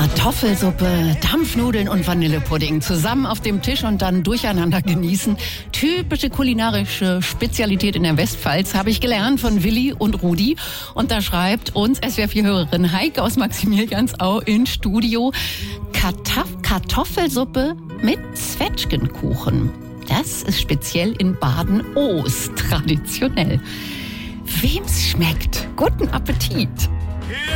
Kartoffelsuppe, Dampfnudeln und Vanillepudding zusammen auf dem Tisch und dann durcheinander genießen. Typische kulinarische Spezialität in der Westpfalz, habe ich gelernt von Willi und Rudi. Und da schreibt uns SWR4-Hörerin Heike aus Maximiliansau ins Studio: Kartoffelsuppe mit Zwetschgenkuchen. Das ist speziell in Baden-Oos traditionell. Wem's schmeckt, guten Appetit!